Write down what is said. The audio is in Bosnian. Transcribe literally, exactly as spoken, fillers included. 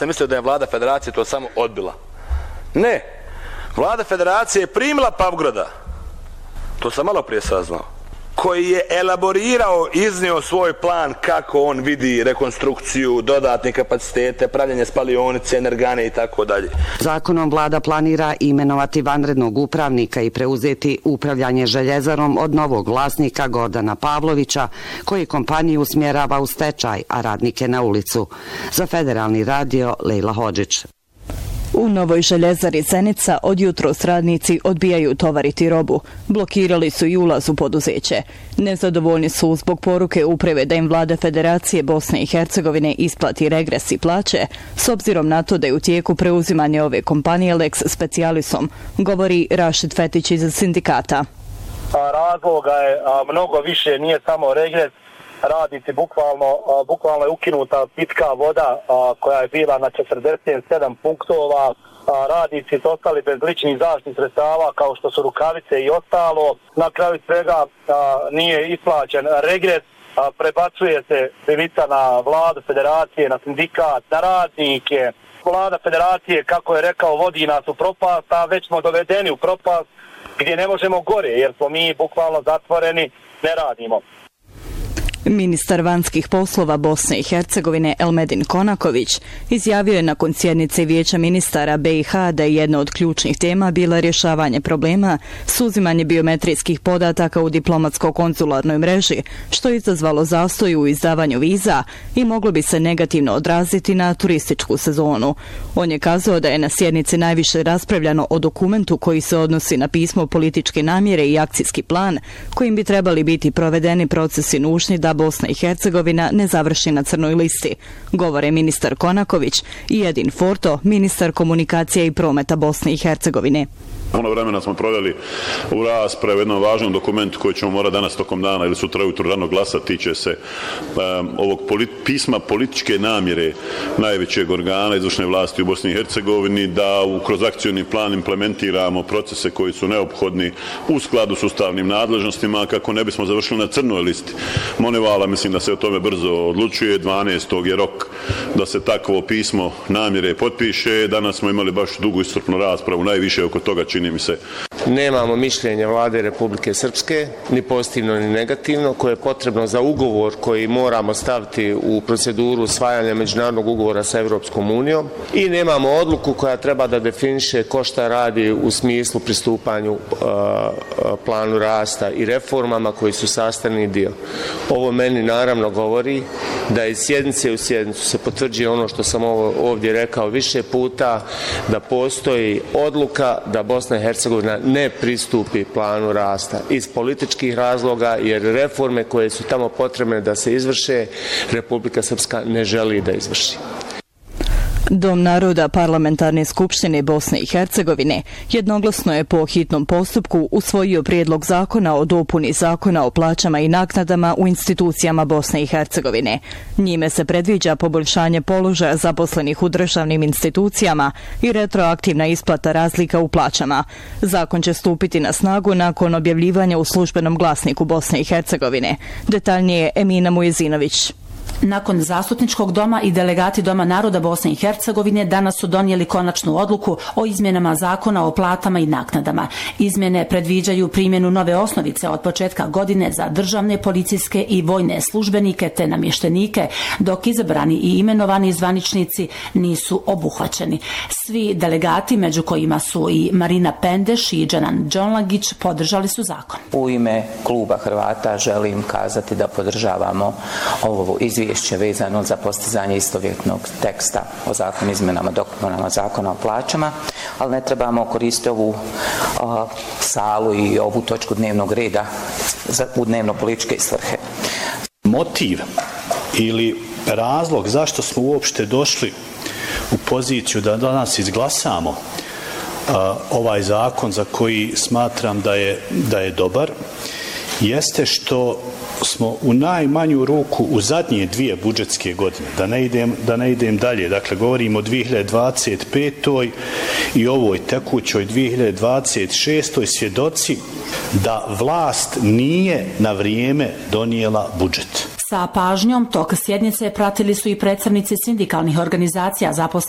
sam mislio da je vlada federacije to samo odbila. Ne, vlada federacije je primila Pavgroda, to sam malo prije saznao, koji je elaborirao, iznio svoj plan kako on vidi rekonstrukciju, dodatne kapacitete, pravljenje spalionice, energane i tako dalje. Zakonom vlada planira imenovati vanrednog upravnika i preuzeti upravljanje željezarom od novog vlasnika Gordana Pavlovića, koji kompaniju usmjerava u stečaj, a radnike na ulicu. Za Federalni radio, Lejla Hodžić. U Novoj željezari Zenica od jutros radnici odbijaju tovariti robu. Blokirali su i ulaz u poduzeće. Nezadovoljni su zbog poruke uprave da im vlada Federacije Bosne i Hercegovine isplati regres i plaće, s obzirom na to da je u tijeku preuzimanje ove kompanije Lex Specialisom, govori Rašid Fetić iz sindikata. Razloga je mnogo više, nije samo regres. Radnici bukvalno, bukvalno je ukinuta pitka voda koja je bila na četrdeset sedam punktova. Radnici su ostali bez ličnih zaštitnih sredstava kao što su rukavice i ostalo. Na kraju svega nije isplaćen regres, prebacuje se krivica na vladu federacije, na sindikat, na radnike. Vlada federacije, kako je rekao, vodi nas u propast, a već smo dovedeni u propast gdje ne možemo gore jer smo mi bukvalno zatvoreni, ne radimo. Ministar vanjskih poslova Bosne i Hercegovine Elmedin Konaković izjavio je nakon sjednice Vijeća ministara B i H da je jedna od ključnih tema bila rješavanje problema s uzimanje biometrijskih podataka u diplomatsko-konzularnoj mreži, što je izazvalo zastoj u izdavanju viza i moglo bi se negativno odraziti na turističku sezonu. On je kazao da je na sjednici najviše raspravljano o dokumentu koji se odnosi na pismo političke namjere i akcijski plan, kojim bi trebali biti provedeni procesi nužni da Bosna i Hercegovina ne završi na crnoj listi, govore ministar Konaković i Edin Forto, ministar komunikacije i prometa Bosne i Hercegovine. Puno vremena smo proveli u raspravi jednom važnom dokumentu koji ćemo morati danas tokom dana ili sutra ujutro rano glasati, tiče se um, ovog polit, pisma političke namjere najvećeg organa izvršne vlasti u Bosni i Hercegovini da u, kroz akcioni plan implementiramo procese koji su neophodni u skladu s ustavnim nadležnostima kako ne bismo završili na crnoj listi. Monevala, mislim da se o tome brzo odlučuje, dvanaestog je rok da se takvo pismo namjere potpiše. Danas smo imali baš dugu iscrpnu raspravu, najviše oko toga čini mi se. Nemamo mišljenje vlade Republike Srpske, ni pozitivno ni negativno, koje je potrebno za ugovor koji moramo staviti u proceduru usvajanja međunarodnog ugovora sa Evropskom unijom i nemamo odluku koja treba da definiše ko šta radi u smislu pristupanju uh, planu rasta i reformama koji su sastavni dio. Ovo meni naravno govori da iz sjednice u sjednicu se potvrđuje ono što sam ovo ovdje rekao više puta, da postoji odluka da Bosna i Hercegovina ne pristupi planu rasta iz političkih razloga, jer reforme koje su tamo potrebne da se izvrše, Republika Srpska ne želi da izvrši. Dom naroda Parlamentarne skupštine Bosne i Hercegovine jednoglasno je po hitnom postupku usvojio prijedlog zakona o dopuni zakona o plaćama i naknadama u institucijama Bosne i Hercegovine. Njime se predviđa poboljšanje položaja zaposlenih u državnim institucijama i retroaktivna isplata razlika u plaćama. Zakon će stupiti na snagu nakon objavljivanja u službenom glasniku Bosne i Hercegovine. Detaljnije Emina Mujezinović. Nakon Zastupničkog doma i delegati Doma naroda Bosne i Hercegovine danas su donijeli konačnu odluku o izmjenama zakona o platama i naknadama. Izmjene predviđaju primjenu nove osnovice od početka godine za državne, policijske i vojne službenike te namještenike, dok izabrani i imenovani zvaničnici nisu obuhvaćeni. Svi delegati, među kojima su i Marina Pendeš i Džanan Đonlagić, podržali su zakon. U ime kluba Hrvata želim kazati da podržavamo ovo izvješće vezano za postizanje istovjetnog teksta o zakonu izmjenama dopunama zakona o plaćama, ali ne trebamo koristiti ovu a, salu i ovu točku dnevnog reda za, u dnevno-političke svrhe. Motiv ili razlog zašto smo uopšte došli u poziciju da danas izglasamo a, ovaj zakon za koji smatram da je, da je dobar, jeste što smo u najmanju ruku u zadnje dvije budžetske godine, da ne idem, da ne idem dalje, dakle govorimo o dvije hiljade dvadeset petoj i ovoj tekućoj dvije hiljade dvadeset šestoj svjedoci da vlast nije na vrijeme donijela budžet. Sa pažnjom tok sjednice pratili su i predstavnici sindikalnih organizacija zaposlenih